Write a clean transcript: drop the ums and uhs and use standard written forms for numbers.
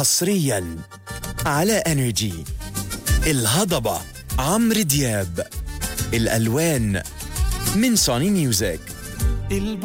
حصريا على انرجي. الهضبة عمرو دياب، الألوان من سوني ميوزك.